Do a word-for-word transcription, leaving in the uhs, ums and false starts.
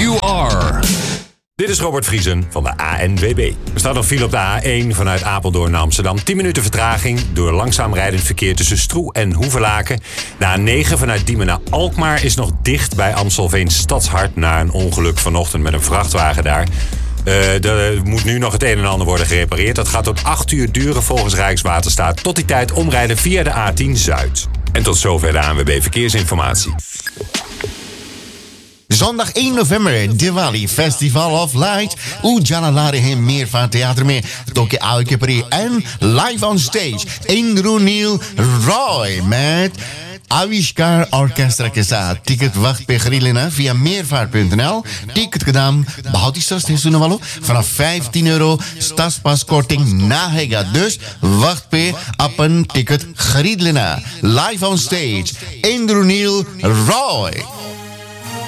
you are. Dit is Robert Vriesen van de A N W B. Er staat nog file op de A één vanuit Apeldoorn naar Amsterdam. tien minuten vertraging door langzaam rijdend verkeer tussen Stroe en Hoevelaken. De A negen vanuit Diemen naar Alkmaar is nog dicht bij Amstelveen Stadshart na een ongeluk vanochtend met een vrachtwagen daar. Uh, er moet nu nog het een en ander worden gerepareerd. Dat gaat tot acht uur duren volgens Rijkswaterstaat. Tot die tijd omrijden via de A tien Zuid. En tot zover de A N W B Verkeersinformatie. Zondag één november, Diwali Festival of Light. Ujjala Lare Meervaart Theater में तो के आओ के परी en live on stage Indranil Roy met Aviskar Orchestra के साथ टिकट वक्त पे खरीद लेना via meervaart punt n l. Ticket का दाम बहुत ही सस्ते सुनने वालों vanaf vijftien euro stadspaskorting naheगा. Dus वक्त पे अपन टिकट खरीद लेना. Live on stage Indranil Roy.